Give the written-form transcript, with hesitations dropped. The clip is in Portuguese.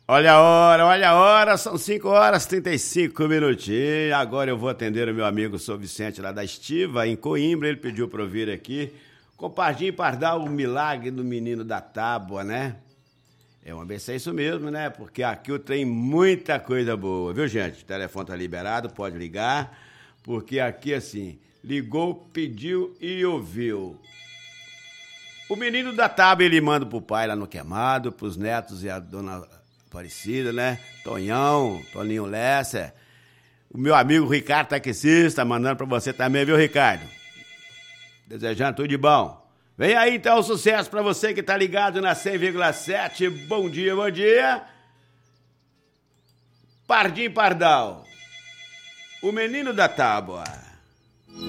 Olha a hora, são 5 horas e 35 minutinhos. Agora eu vou atender o meu amigo São Vicente lá da Estiva, em Coimbra. Ele pediu para eu vir aqui com Pardinho Pardal, o milagre do menino da tábua, né? Vamos ver se é isso mesmo, né? Porque aqui tem muita coisa boa, viu, gente? O telefone tá liberado, pode ligar, porque aqui, assim, ligou, pediu e ouviu. O menino da tábua, ele manda pro pai lá no Queimado, pros netos e a dona Aparecida, né? Toninho Lesser. O meu amigo Ricardo Taxista, mandando pra você também, viu, Ricardo? Desejando tudo de bom. Vem aí, então, sucesso pra você que tá ligado na 100,7. Bom dia, bom dia. Pardinho Pardal, o menino da tábua.